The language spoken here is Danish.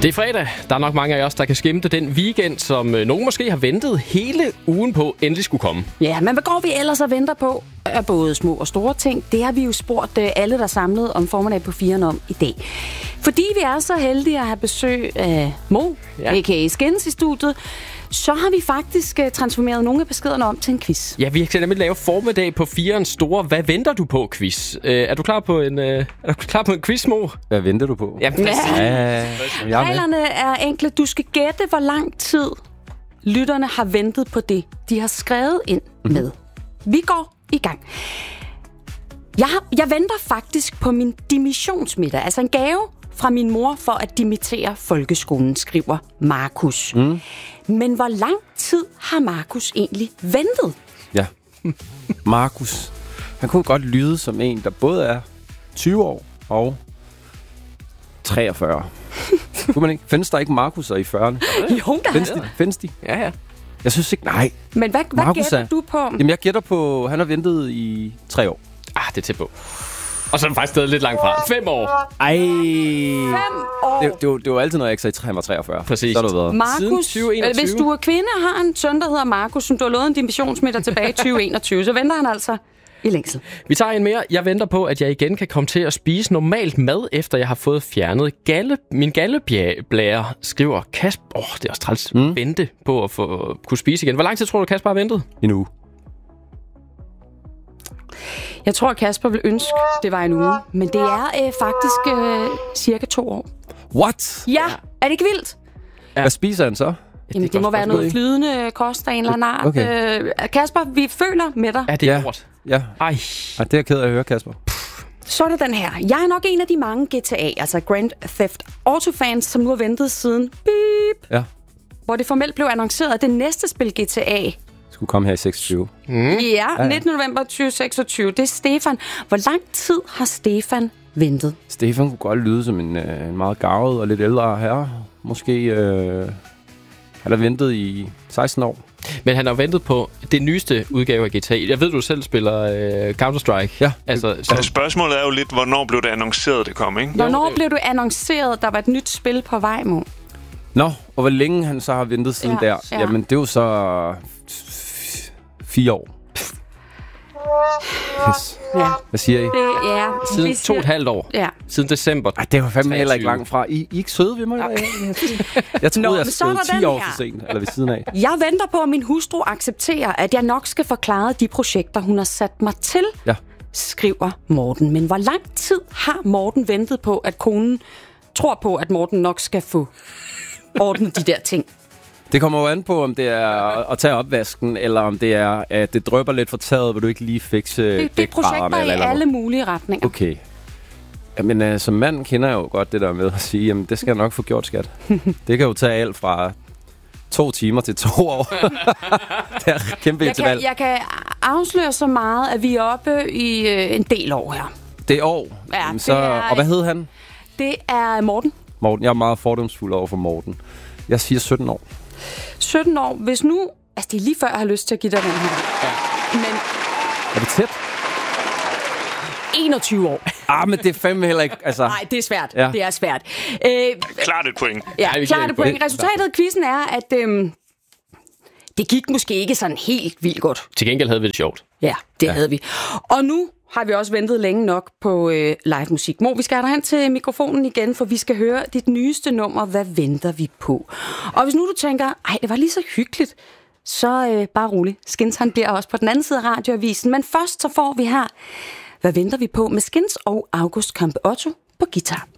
Det er fredag. Der er nok mange af os, der kan skimte den weekend, som nogen måske har ventet hele ugen på, endelig skulle komme. Ja, men hvad går vi ellers og venter på? Af både små og store ting. Det har vi jo spurgt alle, der er samlet om formiddag på 4'eren om i dag. Fordi vi er så heldige at have besøg af Mo, a.k.a. Skins i studiet, så har vi faktisk transformeret nogle af beskederne om til en quiz. Ja, vi kan nemlig lave formiddag på 4'erens store Hvad venter du på quiz. Er du klar på en quiz, Mo? Hvad venter du på? Ja. Reglerne er enkle. Du skal gætte, hvor lang tid lytterne har ventet på det, de har skrevet ind med. Vi går i gang. Jeg venter faktisk på min dimissionsmiddag, altså en gave fra min mor for at dimittere folkeskolen, skriver Markus. Men hvor lang tid har Markus egentlig ventet? Ja. Markus. Han kunne godt lyde som en, der både er 20 år og 43. Kunne man ikke? Findes der ikke Markus'er i 40'erne? Jo, der Findes de? Ja. Jeg synes ikke, nej. Men hvad gætter du på? Jamen, jeg gætter på, han har ventet i 3 år. Det er tæt på. Og så er det faktisk stadig lidt langt fra. 5 år. Ej. 5 år. Det var altid, når jeg ikke sagde, han var 43. Præcis. Så har du været. Markus, hvis du er kvinde og har en søn, der hedder Markus, som du har lovet en dimissionsmiddag tilbage i 2021, så venter han altså i længsel. Vi tager en mere. Jeg venter på, at jeg igen kan komme til at spise normalt mad, efter jeg har fået fjernet min galleblære, skriver Kasper. Det er også træls. Vente på at kunne spise igen. Hvor lang tid tror du, Kasper har ventet? En uge. Jeg tror, Kasper vil ønske, det var en uge. Men det er faktisk cirka 2 år. What? Ja, er det ikke vildt? Hvad spiser han så? Jamen, det må være noget flydende kost af en eller anden art. Okay. Kasper, vi føler med dig. Ja, det er lort. Ja. Ej. Det er ked af at høre, Kasper. Så er der den her. Jeg er nok en af de mange GTA, altså Grand Theft Auto-fans, som nu har ventet siden Ja. hvor det formelt blev annonceret, at det næste spil GTA Skulle komme her i 26. Ja, 19. november 2026. Det er Stefan. Hvor lang tid har Stefan ventet? Stefan kunne godt lyde som en meget garvet og lidt ældre herre. Måske han har ventet i 16 år. Men han har ventet på det nyeste udgave af GTA. Jeg ved, du selv spiller Counter-Strike. Ja. Altså, spørgsmålet er jo lidt, hvornår blev det annonceret, det kom, ikke? Hvornår blev du annonceret, der var et nyt spil på vej, Mo? Nå, og hvor længe han så har ventet siden der? Ja. Jamen, det er jo så 4 år. Yes. Ja. Hvad siger I? siden 2,5 år. Ja. Siden december. Det var fandme 23. heller ikke langt fra. I er ikke søde ved mig? Jeg troede, jeg så er stod der 10 den år her. for sent, eller ved siden af. Jeg venter på, at min hustru accepterer, at jeg nok skal forklare de projekter, hun har sat mig til, skriver Morten. Men hvor lang tid har Morten ventet på, at konen tror på, at Morten nok skal få ordnet de der ting? Det kommer jo an på, om det er at tage opvasken, eller om det er, at det drypper lidt fra taget, hvor du ikke lige fikse Det er projekter i alle mulige retninger. Okay. Jamen, som mand kender jeg jo godt det der med at sige, jamen, det skal jeg nok få gjort, skat. Det kan jo tage alt fra 2 timer til 2 år. Det er kæmpe interval. Jeg kan afsløre så meget, at vi er oppe i en del år her. Det er år. Ja, Jamen, så, og hvad hed han? Det er Morten. Morten. Jeg er meget fordomsfuld over for Morten. Jeg siger 17 år. 17 år. Hvis nu... Altså, det er lige før, jeg har lyst til at give dig den her. Ja. Men... Er det tæt? 21 år. Men det er fandme heller ikke... Altså... Nej, det er svært. Ja. Det er svært. Klart et point. Ja, klart et point. Resultatet af quizzen er, at det gik måske ikke sådan helt vildt godt. Til gengæld havde vi det sjovt. Ja, det havde vi. Og nu har vi også ventet længe nok på live musik. Mo, vi skal have dig hen til mikrofonen igen, for vi skal høre dit nyeste nummer, Hvad venter vi på? Og hvis nu du tænker, det var lige så hyggeligt, så bare rolig. Skins, han bliver også på den anden side af radioavisen. Men først så får vi her, Hvad venter vi på? Med Skins og August Kampe Otto på guitar.